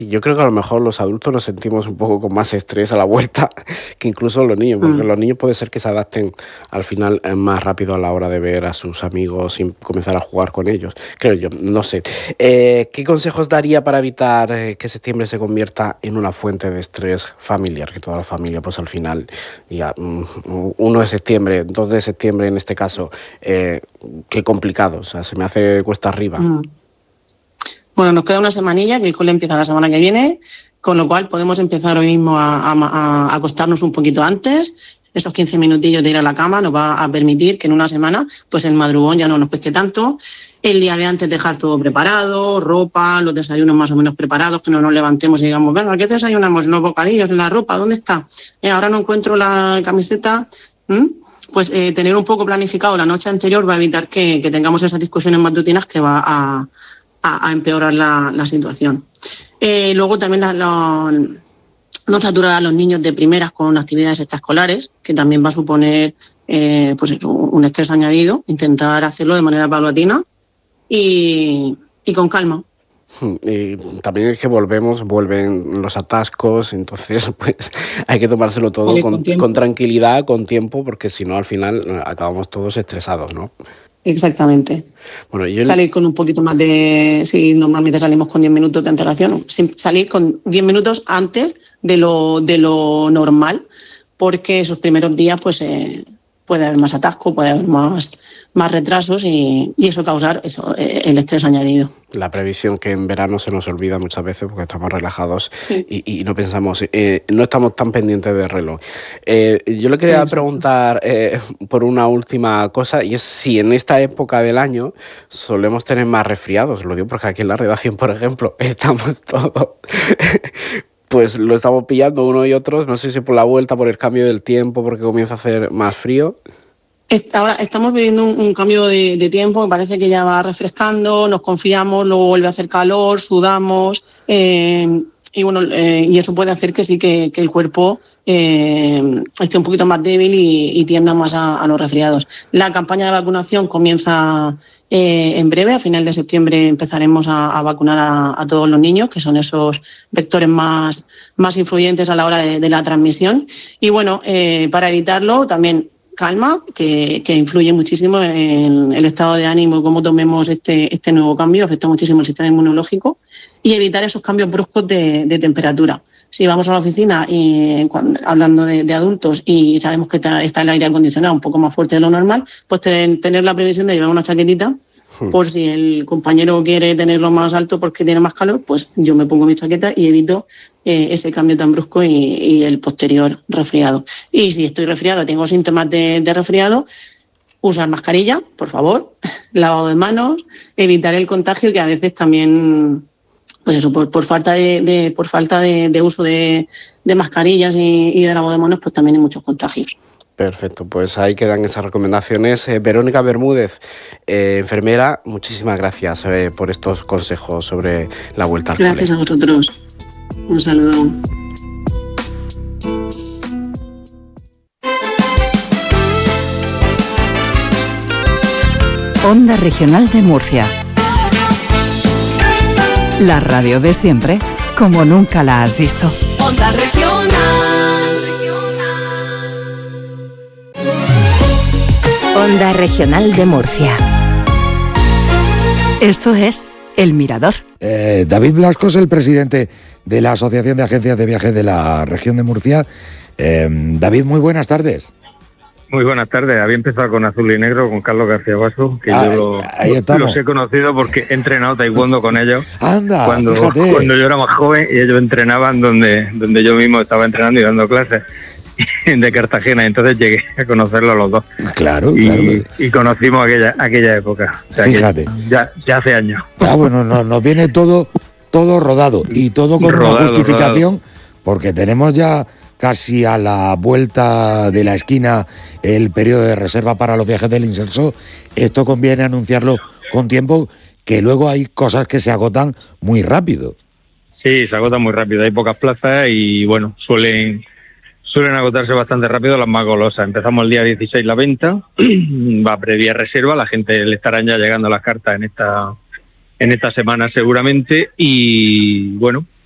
Y yo creo que a lo mejor los adultos nos sentimos un poco con más estrés a la vuelta que incluso los niños, porque los niños puede ser que se adapten al final más rápido a la hora de ver a sus amigos y comenzar a jugar con ellos, creo yo, no sé. ¿Qué consejos daría para evitar que septiembre se convierta en una fuente de estrés familiar? Que toda la familia, pues al final, ya 1 de septiembre, 2 de septiembre en este caso, qué complicado, o sea, se me hace cuesta arriba. Bueno, nos queda una semanilla, que el cole empieza la semana que viene, con lo cual podemos empezar hoy mismo a acostarnos un poquito antes. Esos 15 minutillos de ir a la cama nos va a permitir que en una semana pues el madrugón ya no nos cueste tanto. El día de antes dejar todo preparado, ropa, los desayunos más o menos preparados, que no nos levantemos y digamos, venga, ¿qué desayunamos? Los bocadillos, la ropa, ¿dónde está? Ahora no encuentro la camiseta. Pues tener un poco planificado la noche anterior va a evitar que tengamos esas discusiones matutinas que va a empeorar la situación. Luego también no saturar a los niños de primeras con actividades extraescolares, que también va a suponer pues un estrés añadido. Intentar hacerlo de manera paulatina y con calma. Y también es que vuelven los atascos, entonces pues hay que tomárselo todo con tranquilidad, con tiempo, porque si no al final acabamos todos estresados, ¿no? Exactamente. Bueno, salir con un poquito más de... Si normalmente salimos con 10 minutos de antelación, salir con 10 minutos antes de lo normal, porque esos primeros días pues puede haber más atasco, puede haber más retrasos y eso causar el estrés añadido. La previsión que en verano se nos olvida muchas veces porque estamos relajados y no pensamos, no estamos tan pendientes del reloj. Yo le quería preguntar por una última cosa, y es si en esta época del año solemos tener más resfriados. Lo digo porque aquí en la redacción, por ejemplo, estamos todos... pues lo estamos pillando uno y otros, no sé si por la vuelta, por el cambio del tiempo, porque comienza a hacer más frío. Ahora estamos viviendo un cambio de tiempo, me parece que ya va refrescando, nos confiamos, luego vuelve a hacer calor, sudamos y eso puede hacer que sí que el cuerpo esté un poquito más débil y tienda más a los resfriados. La campaña de vacunación comienza en breve, a final de septiembre empezaremos a vacunar a todos los niños, que son esos vectores más influyentes a la hora de la transmisión. Y bueno, para evitarlo también calma, que influye muchísimo en el estado de ánimo y cómo tomemos este nuevo cambio, afecta muchísimo el sistema inmunológico, y evitar esos cambios bruscos de temperatura. Si vamos a la oficina y hablando de adultos y sabemos que está el aire acondicionado un poco más fuerte de lo normal, pues tener la previsión de llevar una chaquetita por si el compañero quiere tenerlo más alto porque tiene más calor, pues yo me pongo mi chaqueta y evito ese cambio tan brusco y el posterior resfriado. Y si estoy resfriado, tengo síntomas de resfriado, usar mascarilla, por favor, lavado de manos, evitar el contagio, que a veces también, pues eso, por falta de uso de mascarillas y de lavado de manos, pues también hay muchos contagios. Perfecto, pues ahí quedan esas recomendaciones. Verónica Bermúdez, enfermera, muchísimas gracias por estos consejos sobre la vuelta al cole. Gracias a vosotros. Un saludo. Onda Regional de Murcia. La radio de siempre, como nunca la has visto. Onda Regional. Onda Regional de Murcia. Esto es El Mirador. David Blasco es el presidente de la Asociación de Agencias de Viajes de la región de Murcia. David, muy buenas tardes. Muy buenas tardes. Había empezado con Azul y Negro, con Carlos García Basso, que yo los he conocido porque he entrenado taekwondo con ellos. Anda, cuando yo era más joven y ellos entrenaban donde yo mismo estaba entrenando y dando clases de Cartagena. Entonces llegué a conocerlos los dos. Claro. Y conocimos aquella época. O sea, fíjate. Ya hace años. Bueno, nos viene todo rodado y todo con una justificación, porque tenemos ya casi a la vuelta de la esquina el periodo de reserva para los viajes del Inserso. Esto conviene anunciarlo con tiempo, que luego hay cosas que se agotan muy rápido. Sí, se agotan muy rápido, hay pocas plazas y bueno, suelen agotarse bastante rápido las más golosas. Empezamos el día 16 la venta, va previa reserva, la gente le estarán ya llegando las cartas en esta semana seguramente, y bueno,